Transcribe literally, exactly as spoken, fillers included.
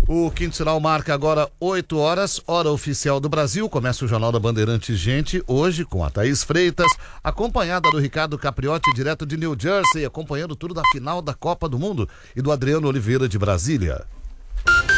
O Quinto Sinal marca agora oito horas, hora oficial do Brasil. Começa o Jornal da Bandeirantes, gente, hoje com a Thaís Freitas, acompanhada do Ricardo Capriotti, direto de New Jersey, acompanhando tudo da final da Copa do Mundo, e do Adriano Oliveira de Brasília.